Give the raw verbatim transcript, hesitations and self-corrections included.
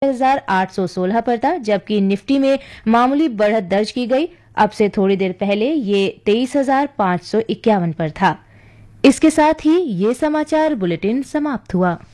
हजार आठ सौ सोलह पर था, जबकि निफ्टी में मामूली बढ़त दर्ज की गई। अब से थोड़ी देर पहले ये तेईस हजार पाँच सौ इक्यावन पर था। इसके साथ ही ये समाचार बुलेटिन समाप्त हुआ।